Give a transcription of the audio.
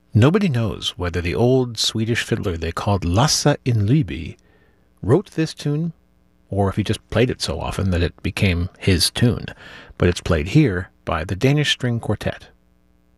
Nobody knows whether the old Swedish fiddler they called Lasse in Lyby wrote this tune, or if he just played it so often that it became his tune, but it's played here by the Danish String Quartet.